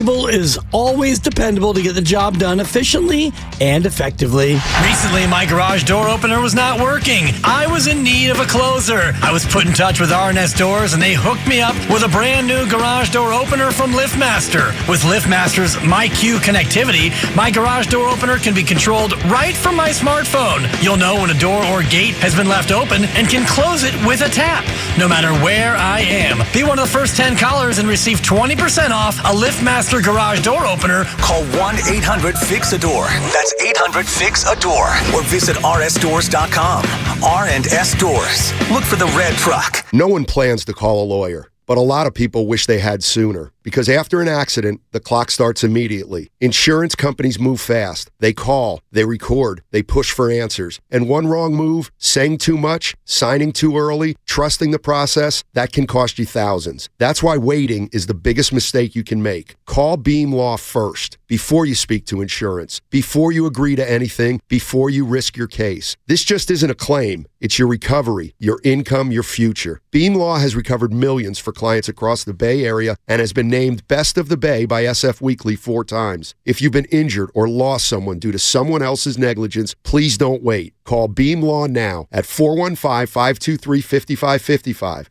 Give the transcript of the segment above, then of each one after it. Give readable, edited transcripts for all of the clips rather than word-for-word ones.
Is always dependable to get the job done efficiently and effectively. Recently, my garage door opener was not working. I was in need of a closer. I was put in touch with RNS Doors, and they hooked me up with a brand new garage door opener from LiftMaster. With LiftMaster's MyQ connectivity, my garage door opener can be controlled right from my smartphone. You'll know when a door or gate has been left open and can close it with a tap, no matter where I am. Be one of the first 10 callers and receive 20% off a LiftMaster garage door opener. Call 1-800-FIX-A-DOOR. That's 800-FIX-A-DOOR. Or visit rsdoors.com. R&S Doors. Look for the red truck. No one plans to call a lawyer, but a lot of people wish they had sooner. Because after an accident, the clock starts immediately. Insurance companies move fast. They call, they record, they push for answers. And one wrong move, saying too much, signing too early, trusting the process, that can cost you thousands. That's why waiting is the biggest mistake you can make. Call Beam Law first, before you speak to insurance, before you agree to anything, before you risk your case. This just isn't a claim. It's your recovery, your income, your future. Beam Law has recovered millions for clients across the Bay Area and has been named Best of the Bay by SF Weekly 4 times. If you've been injured or lost someone due to someone else's negligence, please don't wait. Call Beam Law now at 415-523-5555.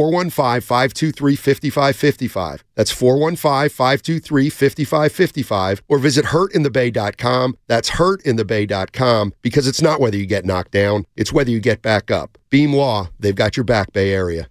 415-523-5555. That's 415-523-5555. Or visit hurtinthebay.com. That's hurtinthebay.com, because it's not whether you get knocked down, it's whether you get back up. Beam Law, they've got your back, Bay Area.